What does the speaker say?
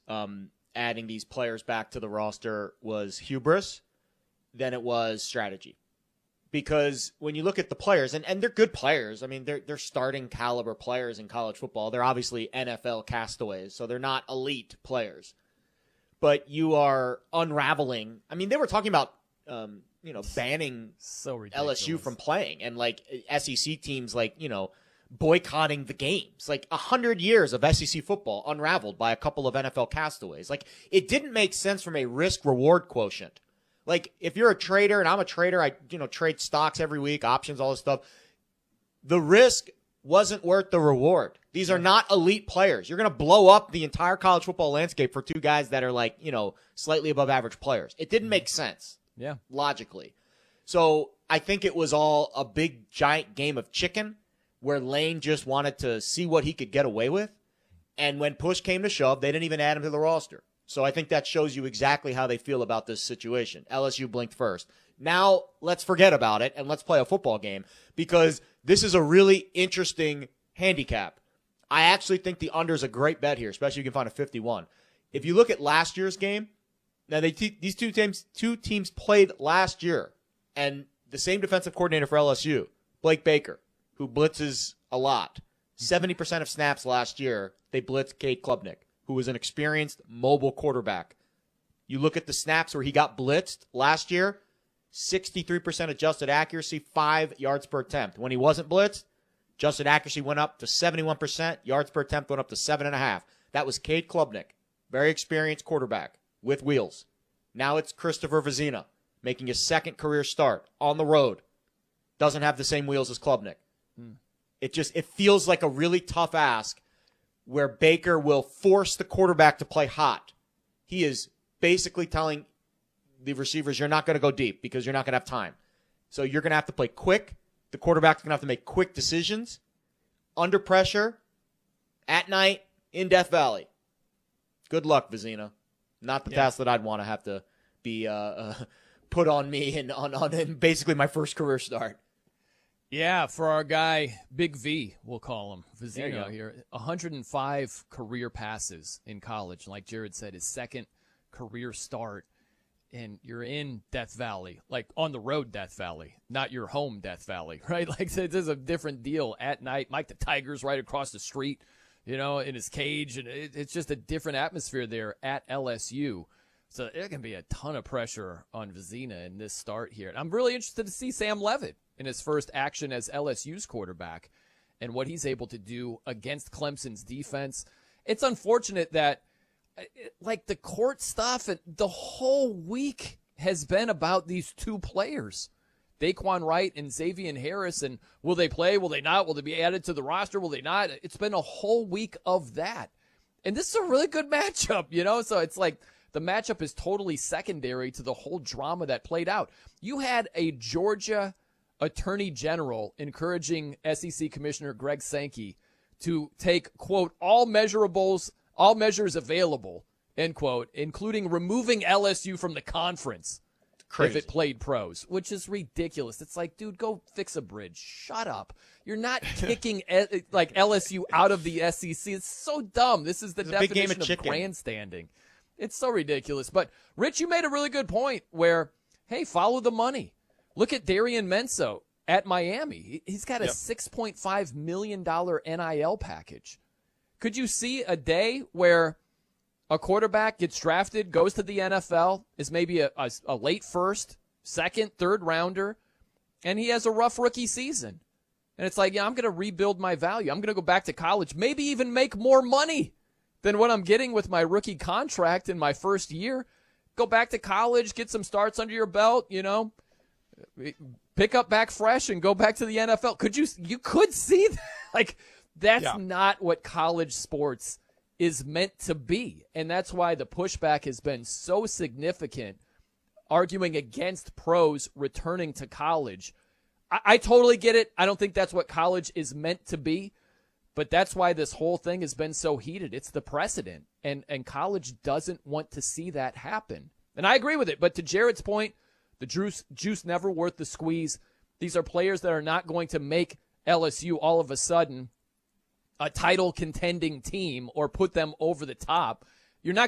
adding these players back to the roster was hubris than it was strategy. Because when you look at the players, and they're good players, I mean, they're starting caliber players in college football. They're obviously NFL castaways, so they're not elite players. But you are unraveling. I mean, they were talking about, banning LSU from playing, and like SEC teams, like, boycotting the games. Like 100 years of SEC football unraveled by a couple of NFL castaways. Like, it didn't make sense from a risk-reward quotient. Like, if you're a trader, and I'm a trader, I trade stocks every week, options, all this stuff. The risk wasn't worth the reward. These are not elite players. You're going to blow up the entire college football landscape for two guys that are like, slightly above average players. It didn't make sense. Yeah. Logically. So I think it was all a big, giant game of chicken where Lane just wanted to see what he could get away with. And when push came to shove, they didn't even add him to the roster. So I think that shows you exactly how they feel about this situation. LSU blinked first. Now let's forget about it and let's play a football game, because this is a really interesting handicap. I actually think the under is a great bet here, especially if you can find a 51. If you look at last year's game, now these two teams played last year, and the same defensive coordinator for LSU, Blake Baker, who blitzes a lot. 70% of snaps last year, they blitzed Cade Klubnik, who was an experienced mobile quarterback. You look at the snaps where he got blitzed last year, 63% adjusted accuracy, 5 yards per attempt. When he wasn't blitzed, adjusted accuracy went up to 71%, yards per attempt went up to 7.5. That was Cade Klubnik, very experienced quarterback with wheels. Now it's Christopher Vizina making his second career start on the road. Doesn't have the same wheels as Klubnik. It feels like a really tough ask, where Baker will force the quarterback to play hot. He is basically telling the receivers, you're not going to go deep because you're not going to have time. So you're going to have to play quick. The quarterback's going to have to make quick decisions under pressure at night in Death Valley. Good luck, Vizina. Not the task that I'd want to have to be put on me and on basically my first career start. Yeah, for our guy, Big V, we'll call him, Vizina here. 105 career passes in college. Like Jared said, his second career start. And you're in Death Valley, like on the road Death Valley, not your home Death Valley, right? Like, this is a different deal at night. Mike the Tiger's right across the street, in his cage. And it's just a different atmosphere there at LSU. So there can be a ton of pressure on Vizina in this start here. And I'm really interested to see Sam Leavitt in his first action as LSU's quarterback and what he's able to do against Clemson's defense. It's unfortunate that, like, the court stuff, the whole week has been about these two players, Daquan Wright and Xavier Harris, and will they play, will they not, will they be added to the roster, will they not? It's been a whole week of that. And this is a really good matchup, so it's like the matchup is totally secondary to the whole drama that played out. You had a Georgia Attorney General encouraging SEC Commissioner Greg Sankey to take, quote, all measures available, end quote, including removing LSU from the conference if it played pros, which is ridiculous. It's like, dude, go fix a bridge. Shut up. You're not kicking like LSU out of the SEC. It's so dumb. This is the definition of grandstanding. It's so ridiculous. But, Rich, you made a really good point where, hey, follow the money. Look at Darian Menso at Miami. He's got a $6.5 million NIL package. Could you see a day where a quarterback gets drafted, goes to the NFL, is maybe a late first, second, third rounder, and he has a rough rookie season? And it's like, I'm going to rebuild my value. I'm going to go back to college, maybe even make more money than what I'm getting with my rookie contract in my first year. Go back to college, get some starts under your belt, pick up back fresh and go back to the NFL. You could see that. Like, that's not what college sports is meant to be. And that's why the pushback has been so significant, arguing against pros returning to college. I totally get it. I don't think that's what college is meant to be. But that's why this whole thing has been so heated. It's the precedent. And college doesn't want to see that happen. And I agree with it. But to Jared's point, the juice never worth the squeeze. These are players that are not going to make LSU all of a sudden a title contending team or put them over the top. You're not